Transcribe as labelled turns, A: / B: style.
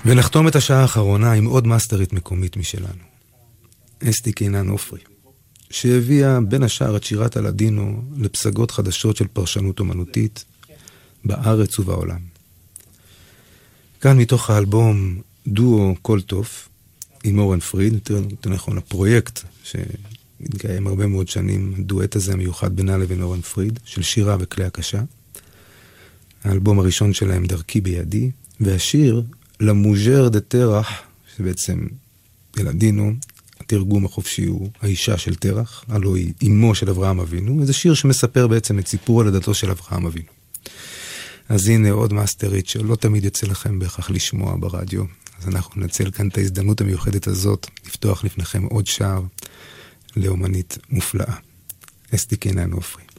A: ונחתום את השעה האחרונה עם עוד מאסטרית מקומית משלנו. אסתי קינן עופרי, שהביאה בין השאר את שירת הלדינו לפסגות חדשות של פרשנות אומנותית בארץ ובעולם. כאן מתוך האלבום דואו כל טוב עם אורן פריד, יותר נכון הפרויקט שהתקיים הרבה מאוד שנים, הדואט הזה המיוחד בינה לבין אורן פריד, של שירה וכלי הקשה. האלבום הראשון שלהם דרכי בידי, והשיר למוז'ר דה תרח, שבעצם ילדינו, התרגום החופשי הוא האישה של תרח, הלוא היא אמו של אברהם אבינו, זה שיר שמספר בעצם את סיפור הולדתו של אברהם אבינו. אז הנה עוד מאסטרית שלא תמיד יצא לכם בהכרח לשמוע ברדיו, אז אנחנו ננצל כאן את ההזדמנות המיוחדת הזאת, לפתוח לפניכם עוד שער לאומנית מופלאה. אסתי קינן עופרי.